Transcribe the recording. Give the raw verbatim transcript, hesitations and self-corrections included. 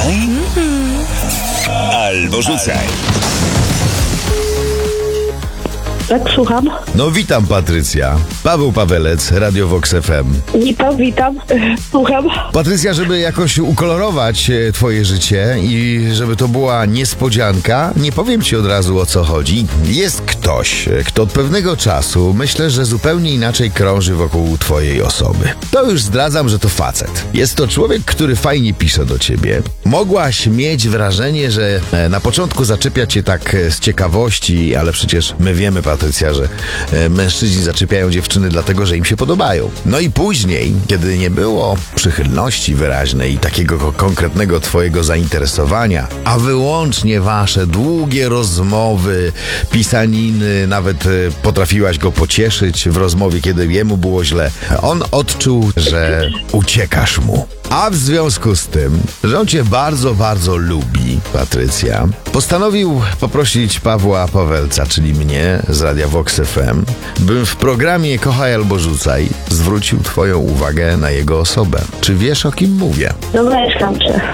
Wstawaj, albo rzucaj. Tak, słucham. No witam, Patrycja. Paweł Pawelec, Radio Vox F M. Witam, witam. Słucham. Patrycja, żeby jakoś ukolorować e, twoje życie i żeby to była niespodzianka, nie powiem ci od razu, o co chodzi. Jest ktoś, e, kto od pewnego czasu, myślę, że zupełnie inaczej krąży wokół twojej osoby. To już zdradzam, że to facet. Jest to człowiek, który fajnie pisze do ciebie. Mogłaś mieć wrażenie, że e, na początku zaczepia cię tak e, z ciekawości, ale przecież my wiemy, Patrycja, że e, mężczyźni zaczepiają dziewczyny dlatego, że im się podobają. No i później, kiedy nie było przychylności wyraźnej i takiego konkretnego twojego zainteresowania, a wyłącznie wasze długie rozmowy, pisaniny, nawet e, potrafiłaś go pocieszyć w rozmowie, kiedy jemu było źle, on odczuł, że uciekasz mu. A w związku z tym, że on cię bardzo, bardzo lubi, Patrycja, postanowił poprosić Pawła Pawelca, czyli mnie z Radia Vox F M, bym w programie Kochaj albo Rzucaj zwrócił twoją uwagę na jego osobę. Czy wiesz, o kim mówię? Domyślam się.